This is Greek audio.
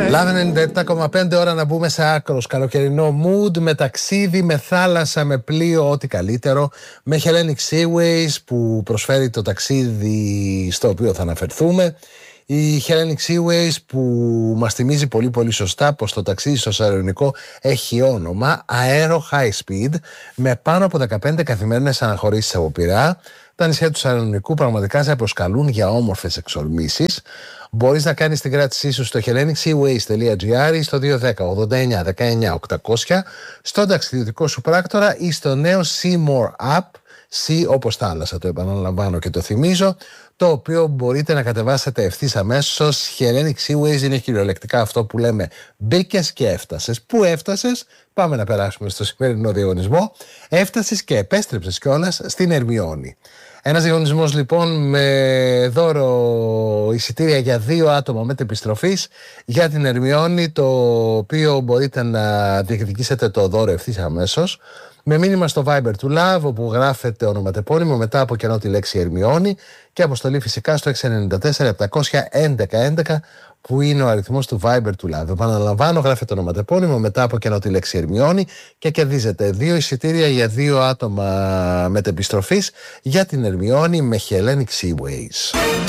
Λάβε 97,5 ώρα να μπούμε σε άκρος καλοκαιρινό mood, με ταξίδι, με θάλασσα, με πλοίο, ό,τι καλύτερο, με Hellenic Seaways που προσφέρει το ταξίδι στο οποίο θα αναφερθούμε. Η Hellenic Seaways που μας θυμίζει πολύ πολύ σωστά πως το ταξίδι στο Σαλονικό έχει όνομα Aero High Speed, με πάνω από 15 καθημερινές αναχωρήσεις από Πειραιά. Τα νησιά του Σαλονικού πραγματικά σε προσκαλούν για όμορφες εξορμήσεις. Μπορείς να κάνεις την κράτησή σου στο hellenicseaways.gr ή στο 210-89-19-800, στον ταξιδιωτικό σου πράκτορα ή στο νέο Seamore App, C όπως θάλασσα, το επαναλαμβάνω και το θυμίζω, το οποίο μπορείτε να κατεβάσετε ευθύς αμέσως. Hellenic Seaways είναι κυριολεκτικά αυτό που λέμε μπήκες και έφτασες. Πού έφτασες? Πάμε να περάσουμε στο σημερινό διαγωνισμό. Έφτασες και επέστρεψες κιόλας στην Ερμιώνη. Ένας διαγωνισμός λοιπόν με δώρο εισιτήρια για 2 άτομα μετεπιστροφής για την Ερμιώνη, το οποίο μπορείτε να διεκδικήσετε το δώρο ευθύς αμέσως με μήνυμα στο Viber του Love, όπου γράφετε ονοματεπώνυμο μετά από κενό τη λέξη Ερμιώνη και αποστολή φυσικά στο 694-711-11, που είναι ο αριθμός του Viber του Love. Επαναλαμβάνω, γράφετε ονοματεπώνυμο μετά από κενό τη λέξη Ερμιώνη και κερδίζετε 2 εισιτήρια για 2 άτομα μετεπιστροφής για την Ερμιώνη με Hellenic Seaways.